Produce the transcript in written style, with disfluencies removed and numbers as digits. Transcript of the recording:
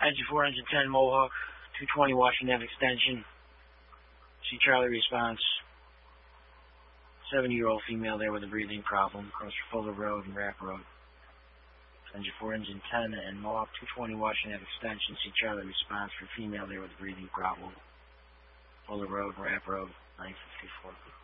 Engine 4, Engine 10, Mohawk, 220 Washington Ave extension. See Charlie response. 70-year-old female there with a breathing problem. Across Fuller Road and Rapp Road. Engine 4, Engine 10, and Mohawk, 220 Washington Ave extension. See Charlie response for female there with a breathing problem. Fuller Road, Rapp Road, 954.